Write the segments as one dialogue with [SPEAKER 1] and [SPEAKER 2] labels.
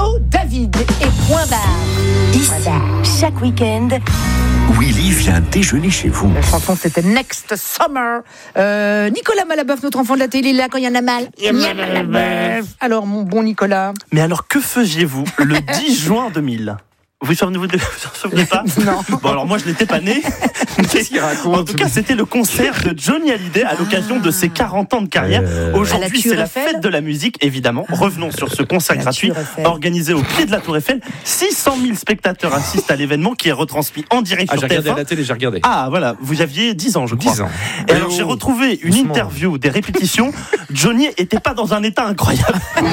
[SPEAKER 1] David et point barre.
[SPEAKER 2] Ici, chaque week-end,
[SPEAKER 3] Willy vient déjeuner chez vous.
[SPEAKER 1] La chanson, c'était Next Summer. Nicolas Malaboeuf, notre enfant de la télé, là, quand il y en a mal. Alors, mon bon Nicolas.
[SPEAKER 4] Mais alors, que faisiez-vous le 10 juin 2000 ? Vous vous souvenez pas ?
[SPEAKER 1] Non.
[SPEAKER 4] Bon, alors moi, je n'étais pas né.
[SPEAKER 3] Qu'est-ce qu'il raconte ?
[SPEAKER 4] En tout cas, c'était le concert de Johnny Hallyday à l'occasion de ses 40 ans de carrière. Aujourd'hui, c'est la fête de la musique, évidemment. Revenons sur ce concert gratuit organisé au pied de la Tour Eiffel. 600 000 spectateurs assistent à l'événement qui est retransmis en direct sur
[SPEAKER 3] j'ai regardé
[SPEAKER 4] TF1.
[SPEAKER 3] à la télé, j'ai regardé.
[SPEAKER 4] Ah, voilà, vous aviez 10 ans, je crois.
[SPEAKER 3] 10 ans.
[SPEAKER 4] Et alors, j'ai retrouvé une interview des répétitions. Johnny était pas dans un état incroyable.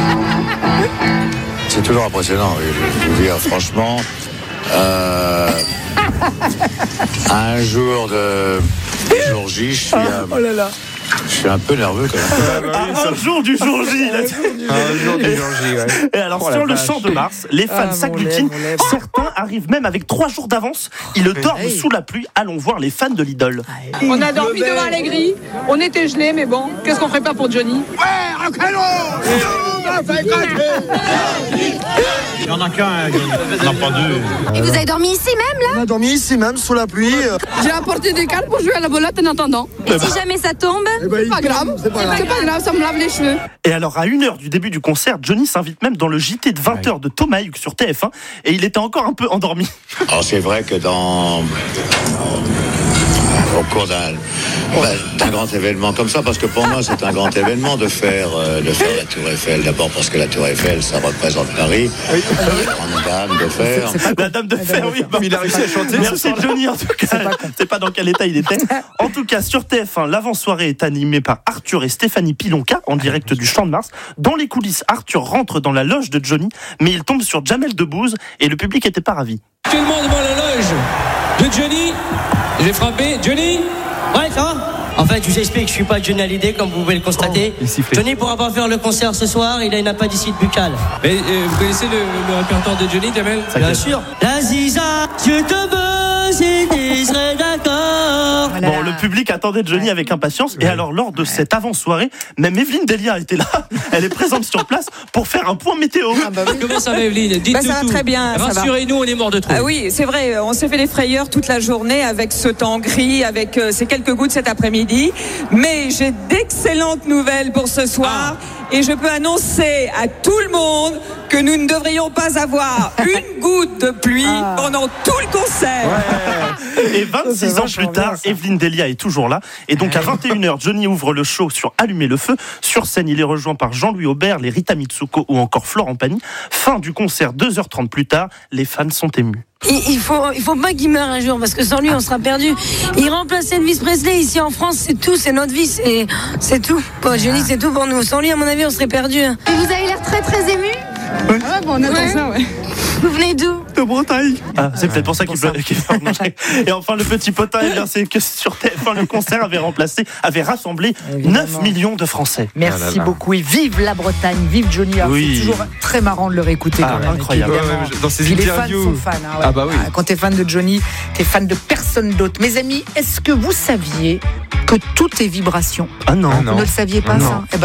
[SPEAKER 5] C'est toujours impressionnant, je veux dire, franchement. Un jour de jour J, je suis un peu nerveux quand même.
[SPEAKER 4] Un jour du jour J.
[SPEAKER 3] Un jour du jour J, ouais.
[SPEAKER 4] Et alors, sur le Champ de Mars, les fans s'agglutinent. Certains arrivent même avec 3 jours d'avance. Ils dorment sous la pluie. Allons voir les fans de l'Idole.
[SPEAKER 6] On a dormi devant Allegri, on était gelés, mais bon, qu'est-ce qu'on ferait pas pour Johnny ?
[SPEAKER 7] Il n'y en a qu'un, on n'a pas deux.
[SPEAKER 2] Et vous avez dormi ici même, là ?
[SPEAKER 8] On a dormi ici même, sous la pluie.
[SPEAKER 6] J'ai apporté des cartes pour jouer à la belote en attendant.
[SPEAKER 2] Et si jamais ça tombe ?
[SPEAKER 6] C'est pas grave, c'est pas grave, ça me lave les cheveux.
[SPEAKER 4] Et alors, à 1h du début du concert, Johnny s'invite même dans le JT de 20h de Thomas Hugues sur TF1. Et il était encore un peu endormi.
[SPEAKER 5] Alors c'est vrai que au cours d'un grand événement comme ça, parce que pour moi c'est un grand événement de faire la Tour Eiffel. D'abord parce que la Tour Eiffel, ça représente Paris. La grande dame de fer.
[SPEAKER 4] La dame de fer, oui.
[SPEAKER 3] Il a réussi à chanter.
[SPEAKER 4] Merci Johnny, en tout cas. Je sais pas dans quel état il était. En tout cas, sur TF1, l'avant-soirée est animée par Arthur et Stéphanie Pilonka, en direct du Champ de Mars. Dans les coulisses, Arthur rentre dans la loge de Johnny, mais il tombe sur Jamel Debbouze et le public était pas ravi.
[SPEAKER 9] Actuellement devant la loge de Johnny. J'ai frappé. Johnny ? Ouais, ça va ? En fait, je vous explique, je suis pas Johnny Hallyday, comme vous pouvez le constater. Johnny pourra pas faire le concert ce soir, il a une appendicite buccale.
[SPEAKER 7] Mais vous connaissez le répertoire de Johnny, Jamel ?
[SPEAKER 9] Bien sûr. La Ziza, je te veux, si tu serais d'accord.
[SPEAKER 1] Voilà.
[SPEAKER 4] Bon, le public attendait Johnny avec impatience. Et alors, lors de cette avant-soirée, même Evelyne Delia était là. Elle est présente sur place pour faire un point météo.
[SPEAKER 7] Comment ça va, Evelyne ? Dites-nous
[SPEAKER 10] ça va
[SPEAKER 7] tout.
[SPEAKER 10] très bien, ça va.
[SPEAKER 7] Rassurez-nous, on est mort de trop.
[SPEAKER 10] Ah oui, c'est vrai, on s'est fait les frayeurs toute la journée avec ce temps gris, avec ces quelques gouttes cet après-midi. Mais j'ai d'excellentes nouvelles pour ce soir. Et je peux annoncer à tout le monde que nous ne devrions pas avoir une goutte de pluie pendant tout le concert.
[SPEAKER 4] Et 26 ans plus tard, Evelyne Delia est toujours là. Et donc à 21h, Johnny ouvre le show sur Allumer le feu. Sur scène, il est rejoint par Jean-Louis Aubert, les Rita Mitsuko ou encore Florent Pagny. Fin du concert, 2h30 plus tard, les fans sont émus.
[SPEAKER 11] Il faut pas qu'il meure un jour, parce que sans lui on sera perdu. Il remplace Elvis Presley ici en France, c'est tout, c'est notre vie, c'est tout. Bon, Johnny, c'est tout pour nous. Sans lui, à mon avis, on serait perdu.
[SPEAKER 2] Et vous avez l'air très très ému.
[SPEAKER 6] Ah bon, on attend ça, ouais.
[SPEAKER 2] Vous venez d'où ?
[SPEAKER 4] De Bretagne. Ah, c'est peut-être pour ça qu'il pleure. Et enfin, le petit potin, c'est que sur TF1, le concert avait rassemblé 9 millions de Français.
[SPEAKER 1] Merci beaucoup et vive la Bretagne, vive Johnny. Alors, c'est toujours très marrant de le réécouter quand même.
[SPEAKER 4] Incroyable.
[SPEAKER 3] Dans ses interviews.
[SPEAKER 1] Les fans sont fans. Hein, ouais.
[SPEAKER 3] Ah bah oui.
[SPEAKER 1] Quand t'es fan de Johnny, t'es fan de personne d'autre. Mes amis, est-ce que vous saviez que tout est vibration ?
[SPEAKER 4] Ah non.
[SPEAKER 1] Vous ne le saviez pas, ça ? Eh ben,